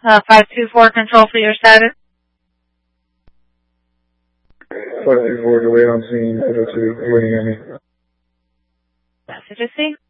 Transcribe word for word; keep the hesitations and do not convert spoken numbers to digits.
Uh, five two four, control for your status. five two four, delay on scene, five oh two, waiting on me. Message received.